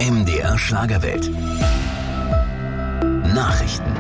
MDR Schlagerwelt. Nachrichten.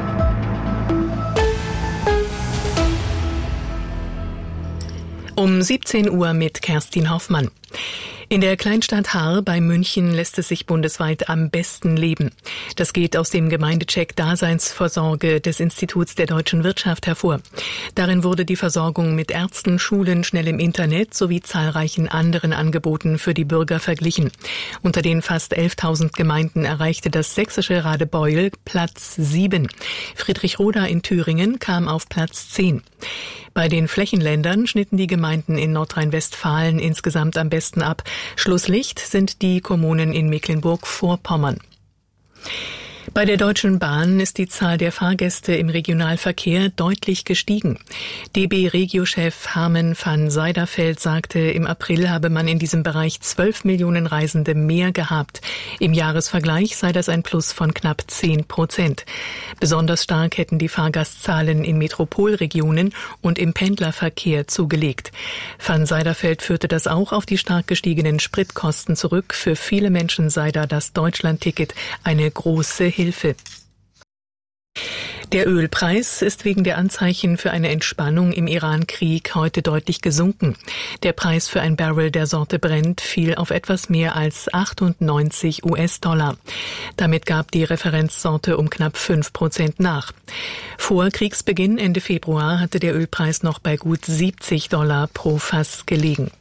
Um 17 Uhr mit Kerstin Hoffmann. In der Kleinstadt Haar bei München lässt es sich bundesweit am besten leben. Das geht aus dem Gemeindecheck Daseinsvorsorge des Instituts der deutschen Wirtschaft hervor. Darin wurde die Versorgung mit Ärzten, Schulen, schnellem Internet sowie zahlreichen anderen Angeboten für die Bürger verglichen. Unter den fast 11.000 Gemeinden erreichte das sächsische Radebeul Platz 7. Friedrichroda in Thüringen kam auf Platz 10. Bei den Flächenländern schnitten die Gemeinden in Nordrhein-Westfalen insgesamt am besten ab. Schlusslicht sind die Kommunen in Mecklenburg-Vorpommern. Bei der Deutschen Bahn ist die Zahl der Fahrgäste im Regionalverkehr deutlich gestiegen. DB-Regio-Chef Harmen van Zijderveld sagte, im April habe man in diesem Bereich 12 Millionen Reisende mehr gehabt. Im Jahresvergleich sei das ein Plus von knapp 10%. Besonders stark hätten die Fahrgastzahlen in Metropolregionen und im Pendlerverkehr zugelegt. Van Zijderveld führte das auch auf die stark gestiegenen Spritkosten zurück. Für viele Menschen sei da das Deutschlandticket eine große Hilfe. Der Ölpreis ist wegen der Anzeichen für eine Entspannung im Iran-Krieg heute deutlich gesunken. Der Preis für ein Barrel der Sorte Brent fiel auf etwas mehr als 98 US-Dollar. Damit gab die Referenzsorte um knapp 5% nach. Vor Kriegsbeginn Ende Februar hatte der Ölpreis noch bei gut 70 Dollar pro Fass gelegen.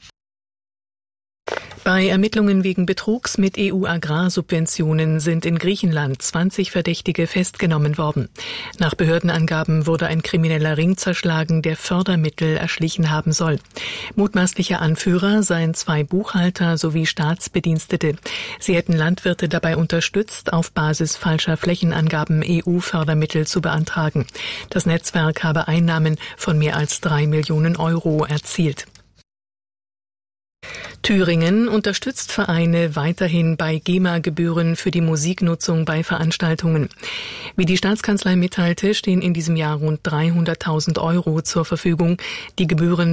Bei Ermittlungen wegen Betrugs mit EU-Agrarsubventionen sind in Griechenland 20 Verdächtige festgenommen worden. Nach Behördenangaben wurde ein krimineller Ring zerschlagen, der Fördermittel erschlichen haben soll. Mutmaßliche Anführer seien 2 Buchhalter sowie Staatsbedienstete. Sie hätten Landwirte dabei unterstützt, auf Basis falscher Flächenangaben EU-Fördermittel zu beantragen. Das Netzwerk habe Einnahmen von mehr als 3 Millionen Euro erzielt. Thüringen unterstützt Vereine weiterhin bei GEMA-Gebühren für die Musiknutzung bei Veranstaltungen. Wie die Staatskanzlei mitteilte, stehen in diesem Jahr rund 300.000 Euro zur Verfügung. Die Gebühren